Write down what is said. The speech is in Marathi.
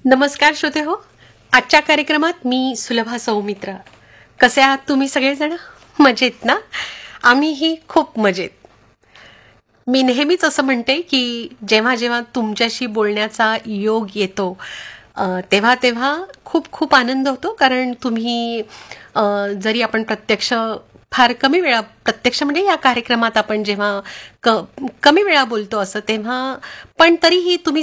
नमस्कार श्रोते हो. आजच्या कार्यक्रमात मी सुलभा सौमित्र. कसे आहात तुम्ही सगळेजण? मजेत ना? आम्हीही खूप मजेत. मी नेहमीच असं म्हणते की जेव्हा जेव्हा तुमच्याशी बोलण्याचा योग येतो तेव्हा तेव्हा खूप खूप आनंद होतो, कारण तुम्ही अ, जरी आपण प्रत्यक्ष फार कमी वेळा प्रत्यक्ष म्हणजे या कार्यक्रमात आपण जेव्हा क कमी वेळा बोलतो असं, तेव्हा पण तरीही तुम्ही